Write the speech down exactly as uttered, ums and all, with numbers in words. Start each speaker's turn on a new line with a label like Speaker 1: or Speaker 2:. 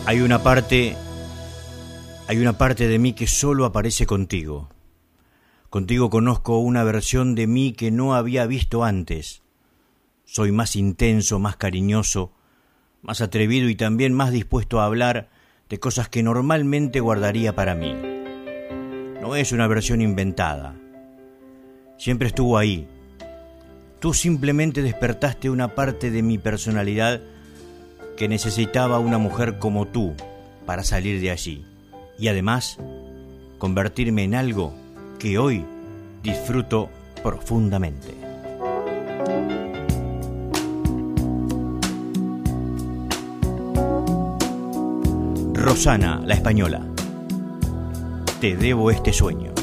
Speaker 1: Hay una parte, hay una parte de mí que solo aparece contigo. Contigo conozco una versión de mí que no había visto antes. Soy más intenso, más cariñoso, más atrevido y también más dispuesto a hablar de cosas que normalmente guardaría para mí. No es una versión inventada. Siempre estuvo ahí. Tú simplemente despertaste una parte de mi personalidad que necesitaba una mujer como tú para salir de allí y además convertirme en algo que hoy disfruto profundamente. Rosana, la española, te debo este sueño.